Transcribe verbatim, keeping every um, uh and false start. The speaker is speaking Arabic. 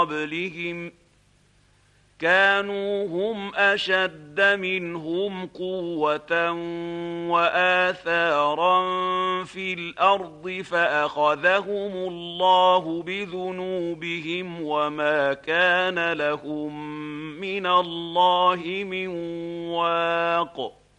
قبلهم كانوا هم أشد منهم قوة وآثارا في الأرض فأخذهم الله بذنوبهم وما كان لهم من الله من واق.